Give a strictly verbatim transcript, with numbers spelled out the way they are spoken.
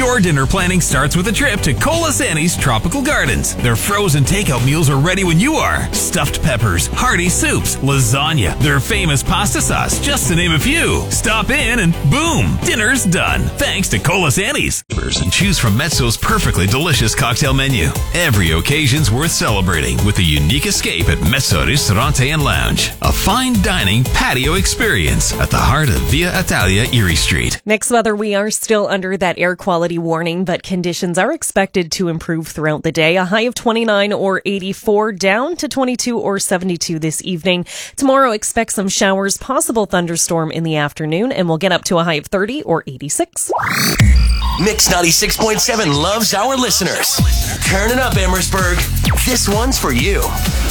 Your dinner planning starts with a trip to Colasanni's Tropical Gardens. Their frozen takeout meals are ready when you are. Stuffed peppers, hearty soups, lasagna, their famous pasta sauce, just to name a few. Stop in and boom, dinner's done. Thanks to Colasanni's. And choose from Mezzo's perfectly delicious cocktail menu. Every occasion's worth celebrating with a unique escape at Mezzo Ristorante and Lounge. A fine dining patio experience at the heart of Via Italia, Erie Street. Next weather, we are still under that air quality warning, but conditions are expected to improve throughout the day. A high of twenty-nine or eighty-four, down to twenty-two or seventy-two this evening. Tomorrow, expect some showers, possible thunderstorm in the afternoon, and we'll get up to a high of thirty or eighty-six. Mix ninety-six point seven loves our listeners. Turn it up, Amherstburg. This one's for you.